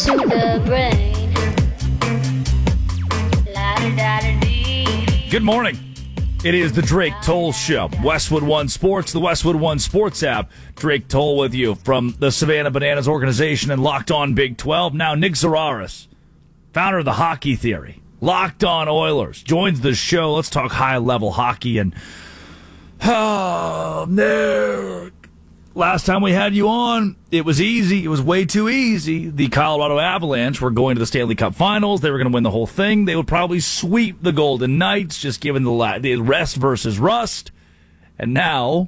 to the brain. La-da-da-da-dee. Good morning. It is the Drake Toll Show. Westwood One Sports, the Westwood One Sports app. Drake Toll with you from the Savannah Bananas organization and Locked On Big 12. Now, Nick Zararis, founder of the Hockey Theory, Locked On Oilers, joins the show. Let's talk high-level hockey. And, Nick, last time we had you on, it was easy. It was way too easy. The Colorado Avalanche were going to the Stanley Cup Finals. They were going to win the whole thing. They would probably sweep the Golden Knights, just given the rest versus rust. And now,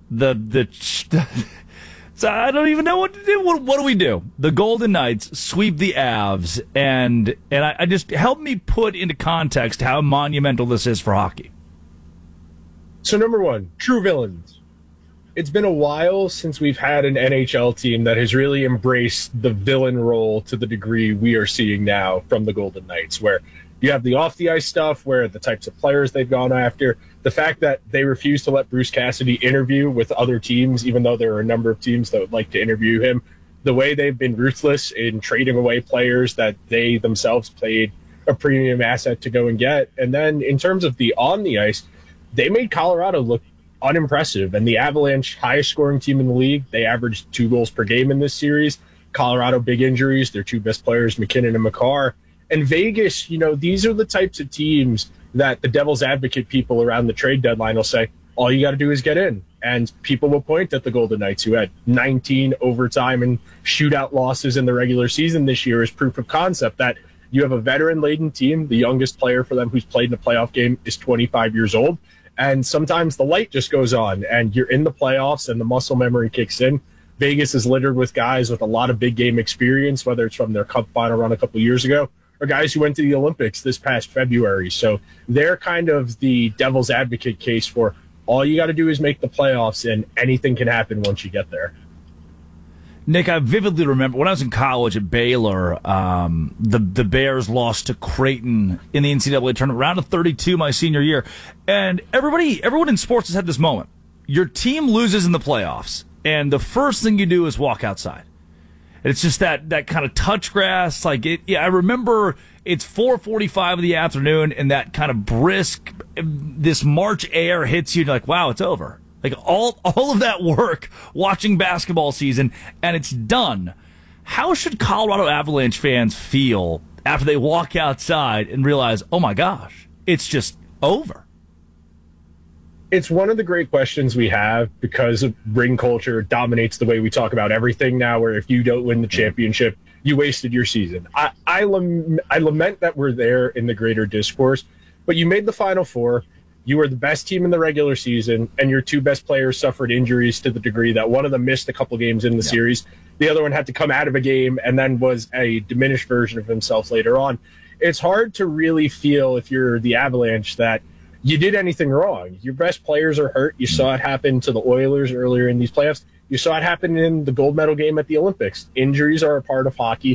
so I don't even know what to do. What do we do? The Golden Knights sweep the Avs, and I just help me put into context how monumental this is for hockey. So number one, true villains. It's been a while since we've had an NHL team that has really embraced the villain role to the degree we are seeing now from the Golden Knights, where you have the off-the-ice stuff, where the types of players they've gone after, the fact that they refuse to let Bruce Cassidy interview with other teams, even though there are a number of teams that would like to interview him, the way they've been ruthless in trading away players that they themselves paid a premium asset to go and get. And then in terms of the on-the-ice, they made Colorado look unimpressive, and the Avalanche, highest scoring team in the league, they averaged 2 goals per game in this series. Colorado, big injuries, their 2 best players, McKinnon and Makar. And Vegas, these are the types of teams that the devil's advocate people around the trade deadline will say, all you got to do is get in. And people will point at the Golden Knights, who had 19 overtime and shootout losses in the regular season this year, as proof of concept that you have a veteran-laden team. The youngest player for them who's played in a playoff game is 25 years old. And sometimes the light just goes on and you're in the playoffs and the muscle memory kicks in. Vegas is littered with guys with a lot of big game experience, whether it's from their Cup final run a couple years ago or guys who went to the Olympics this past February. So they're kind of the devil's advocate case for all you got to do is make the playoffs and anything can happen once you get there. Nick, I vividly remember when I was in college at Baylor, the Bears lost to Creighton in the NCAA tournament, round of 32 my senior year. And everyone in sports has had this moment. Your team loses in the playoffs, and the first thing you do is walk outside. And it's just that kind of touch grass. I remember it's 4:45 in the afternoon, and that kind of brisk, this March air hits you, and you're like, wow, it's over. Like all of that work watching basketball season, and it's done. How should Colorado Avalanche fans feel after they walk outside and realize, oh my gosh, it's just over? It's one of the great questions we have because ring culture dominates the way we talk about everything now, where if you don't win the championship, you wasted your season. I lament that we're there in the greater discourse, but you made the Final Four. You were the best team in the regular season, and your 2 best players suffered injuries to the degree that one of them missed a couple games in the series. The other one had to come out of a game and then was a diminished version of himself later on. It's hard to really feel, if you're the Avalanche, that you did anything wrong. Your best players are hurt. You saw it happen to the Oilers earlier in these playoffs. You saw it happen in the gold medal game at the Olympics. Injuries are a part of hockey.